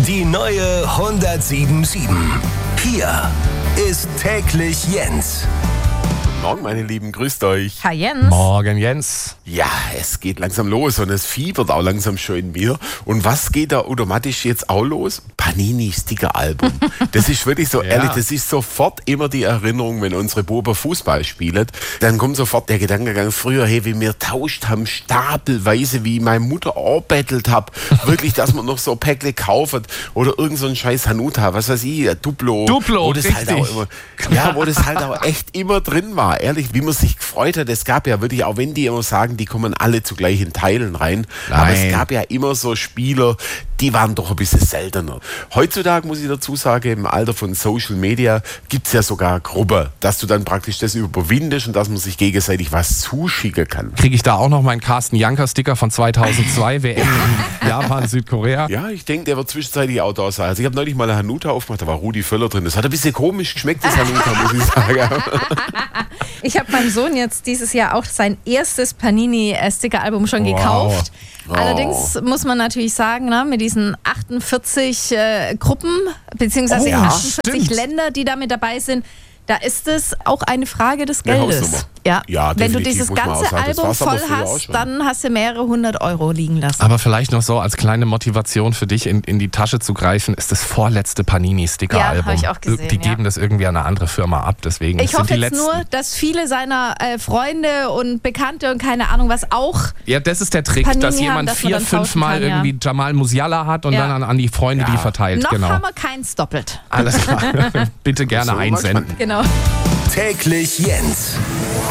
Die neue 107.7. Hier ist täglich Jens. Morgen, meine Lieben, grüßt euch. Hi Jens. Morgen, Jens. Ja, es geht langsam los und es fiebert auch langsam schon in mir. Und was geht da automatisch jetzt auch los? Panini-Sticker-Album. Das ist wirklich so ehrlich, das ist sofort immer die Erinnerung, wenn unsere Buben Fußball spielen. Dann kommt sofort der Gedankengang, früher, hey, wie wir tauscht haben, stapelweise, wie meine Mutter arbeitelt hat. Wirklich, dass man noch so Päckle kauft oder irgend so ein scheiß Hanuta, was weiß ich, Duplo. Duplo, wo das halt auch immer, ja, wo das halt auch echt immer drin war. Ehrlich, wie man sich gefreut hat. Es gab ja wirklich, auch wenn die immer sagen, die kommen alle zu gleichen Teilen rein, aber es gab ja immer so Spieler, die waren doch ein bisschen seltener. Heutzutage muss ich dazu sagen, im Alter von Social Media gibt es ja sogar Gruppen, dass du dann praktisch das überwindest und dass man sich gegenseitig was zuschicken kann. Kriege ich da auch noch meinen Carsten Janker-Sticker von 2002, WM in Japan, Südkorea? Ja, ich denke, der wird zwischenzeitlich auch da sein. Also ich habe neulich mal eine Hanuta aufgemacht, da war Rudi Völler drin. Das hat ein bisschen komisch geschmeckt, das Hanuta, muss ich sagen. Ich habe meinem Sohn jetzt dieses Jahr auch sein erstes Panini-Sticker-Album schon gekauft. Allerdings muss man natürlich sagen, mit diesen 48 Gruppen, beziehungsweise 48 Länder, die da mit dabei sind, da ist es auch eine Frage des Geldes. Ja, wenn du dieses ganze Album voll hast, dann hast du mehrere 100 € liegen lassen. Aber vielleicht noch so als kleine Motivation für dich, in die Tasche zu greifen, ist das vorletzte Panini-Sticker-Album. Ja, habe ich auch gesehen. Die geben das irgendwie an eine andere Firma ab, deswegen Ich hoffe sind die jetzt letzten. nur, dass viele seiner Freunde und Bekannte und keine Ahnung was auch. Ja, das ist der Trick, Panini dass jemand haben, dass man 4-5 dann Mal tauschen kann, irgendwie Jamal Musiala hat und dann an die Freunde die verteilt. Noch Genau. haben wir keins doppelt. Alles klar. Bitte gerne einsenden. Genau. Täglich Jens.